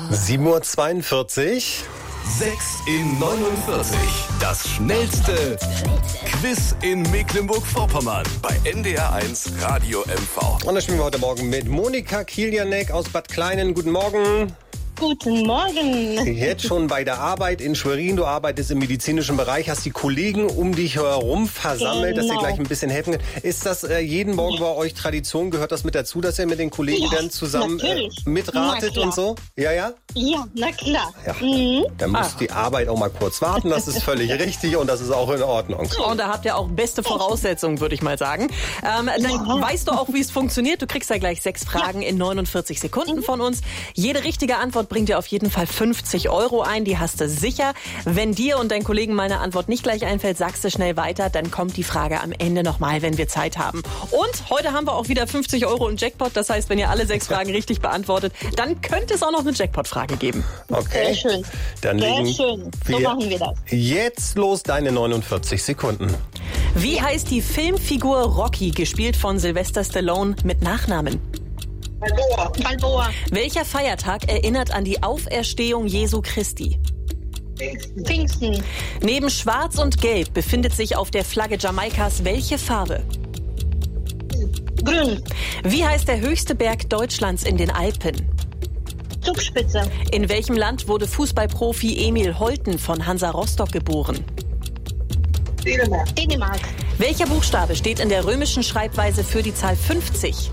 7:42 Uhr. 6 in 49. Das schnellste Quiz in Mecklenburg-Vorpommern bei NDR1 Radio MV. Und da spielen wir heute Morgen mit Monika Kieljanek aus Bad Kleinen. Guten Morgen. Guten Morgen. Jetzt schon bei der Arbeit in Schwerin. Du arbeitest im medizinischen Bereich, hast die Kollegen um dich herum versammelt, dass ihr gleich ein bisschen helfen könnt. Ist das jeden Morgen bei euch Tradition? Gehört das mit dazu, dass ihr mit den Kollegen dann zusammen mitratet und so? Ja? Ja, na klar. Ja. Dann muss die Arbeit auch mal kurz warten. Das ist völlig richtig und das ist auch in Ordnung. Und da habt ihr auch beste Voraussetzungen, würde ich mal sagen. Dann weißt du auch, wie es funktioniert. Du kriegst ja gleich 6 Fragen in 49 Sekunden von uns. Jede richtige Antwort bringt dir auf jeden Fall 50 € ein. Die hast du sicher. Wenn dir und deinen Kollegen meine Antwort nicht gleich einfällt, sagst du schnell weiter. Dann kommt die Frage am Ende nochmal, wenn wir Zeit haben. Und heute haben wir auch wieder 50 € im Jackpot. Das heißt, wenn ihr alle 6 Fragen richtig beantwortet, dann könnte es auch noch eine Jackpot-Frage geben. Okay. Sehr schön. Dann legen schön. So machen wir das. Jetzt los deine 49 Sekunden. Wie heißt die Filmfigur Rocky, gespielt von Sylvester Stallone, mit Nachnamen? Balboa. Welcher Feiertag erinnert an die Auferstehung Jesu Christi? Pfingsten. Neben Schwarz und Gelb befindet sich auf der Flagge Jamaikas welche Farbe? Grün. Wie heißt der höchste Berg Deutschlands in den Alpen? Zugspitze. In welchem Land wurde Fußballprofi Emil Holten von Hansa Rostock geboren? Dänemark. Welcher Buchstabe steht in der römischen Schreibweise für die Zahl 50?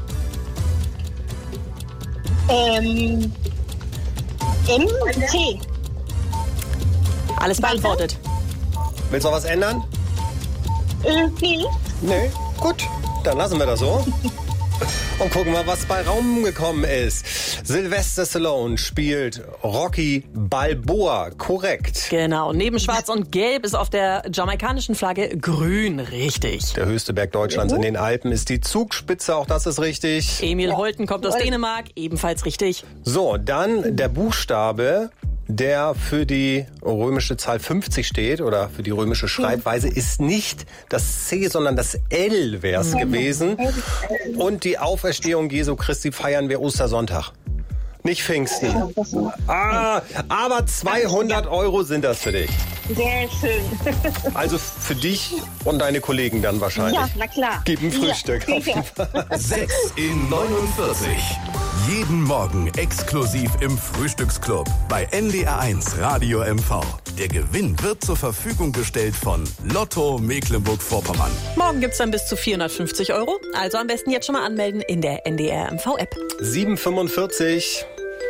MT. Alles beantwortet. Willst du noch was ändern? Nee. Nee. Gut, dann lassen wir das so. Und gucken mal, was bei Raum gekommen ist. Sylvester Stallone spielt Rocky Balboa. Korrekt. Genau. Neben Schwarz und Gelb ist auf der jamaikanischen Flagge grün. Richtig. Der höchste Berg Deutschlands in den Alpen ist die Zugspitze. Auch das ist richtig. Emil Holten kommt aus Dänemark. Ebenfalls richtig. So, dann der Buchstabe, der für die römische Zahl 50 steht oder für die römische Schreibweise, ist nicht das C, sondern das L wäre es gewesen. Und die Auferstehung Jesu Christi feiern wir Ostersonntag. Nicht Pfingsten. Aber 200 € sind das für dich. Sehr schön. Also für dich und deine Kollegen dann wahrscheinlich. Ja, na klar. Gib ein Frühstück. Ja, sicher. 6 in 49. Jeden Morgen exklusiv im Frühstücksclub bei NDR1 Radio MV. Der Gewinn wird zur Verfügung gestellt von Lotto Mecklenburg-Vorpommern. Morgen gibt's dann bis zu 450 €. Also am besten jetzt schon mal anmelden in der NDR MV-App. 7:45.